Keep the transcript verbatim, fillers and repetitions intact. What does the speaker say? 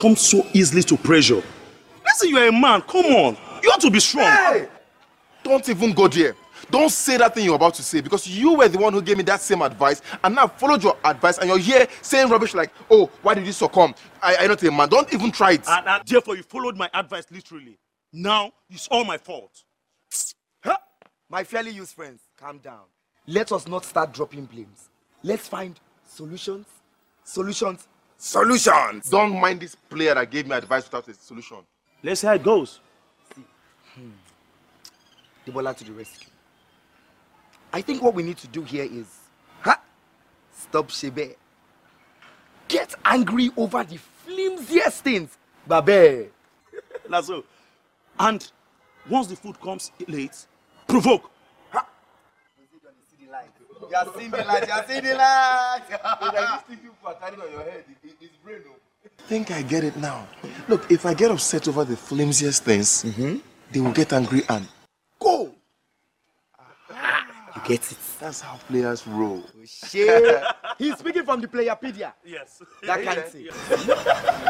come so easily to pressure. Listen, you're a man. Come on. You have to be strong. Hey! Don't even go there. Don't say that thing you're about to say because you were the one who gave me that same advice and now I followed your advice and you're here saying rubbish like, oh, why did you succumb? I, I'm not a man. Don't even try it. And, and therefore, you followed my advice literally. Now, it's all my fault. Huh? My fairly used friends, calm down. Let us not start dropping blames. Let's find solutions, solutions, solutions. Don't mind this player that gave me advice without a solution. Let's see how it goes. See, hmm. Debola to the rescue. I think what we need to do here is, huh? Stop Shebe. Get angry over the flimsiest things, Babe. That's so. And once the food comes late, provoke. Huh? You are seeing the light. You are seeing the light. I think I get it now. Look, if I get upset over the flimsiest things, mm-hmm. they will get angry and go. You get it. That's how players roll. Oh, shit. He's speaking from the Playerpedia. Yes. That kind of thing.